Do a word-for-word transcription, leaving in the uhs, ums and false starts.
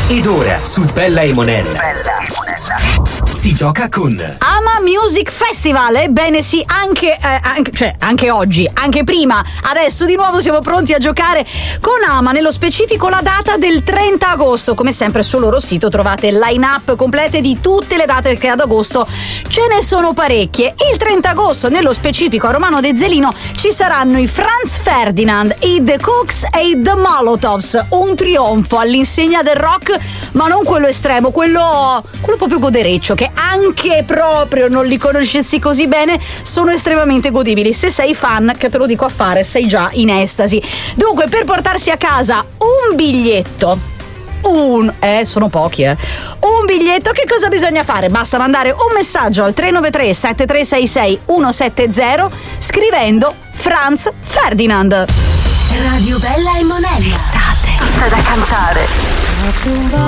Ed ora su Bella e Monella si gioca con Ama Music Festival. Ebbene sì, anche, eh, anche, cioè, anche oggi, anche prima, adesso di nuovo siamo pronti a giocare con Ama, nello specifico la data del trenta agosto. Come sempre sul loro sito trovate line-up complete di tutte le date che ad agosto ce ne sono parecchie. Il trenta agosto nello specifico a Romano De Zelino ci saranno i Franz Ferdinand, i The Cooks e i The Molotovs. Un trionfo all'insegna del rock, ma non quello estremo, quello, quello proprio godereccio, che anche proprio non li conoscessi così bene sono estremamente godibili. Se sei fan, che te lo dico a fare, sei già in estasi. Dunque, per portarsi a casa un biglietto, un eh sono pochi eh un biglietto, che cosa bisogna fare? Basta mandare un messaggio al tre nove tre sette tre sei sei uno sette zero scrivendo Franz Ferdinand. Radio Bella e Monella. Estate. Tutta da cantare.